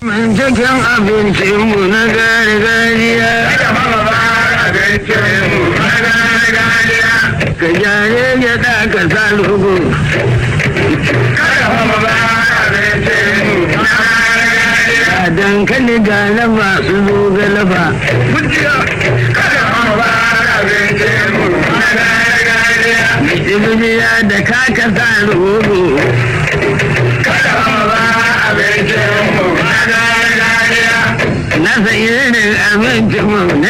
Cikin abincinmu na gargajiya. Ka jare gyaɗa ka sa logo. Ga dankali ga na masu zogale ba. Ibibiya da kaka sa logo. Na san irin abincinmu